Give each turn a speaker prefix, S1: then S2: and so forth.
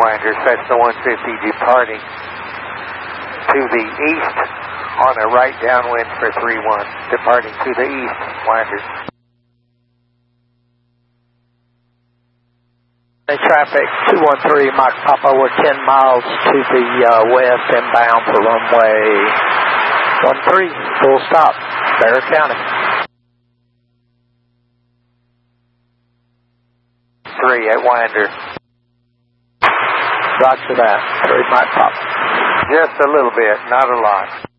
S1: Winder, Cessna 150 departing to the east on a right downwind for 3-1, departing to the east, Winder.
S2: Traffic 213 Mike Papa, we're 10 miles to the west inbound for runway 13, full stop, Bexar County.
S1: 3 at Winder.
S2: Roger that, 3 Mike Papa.
S1: Just a little bit, not a lot.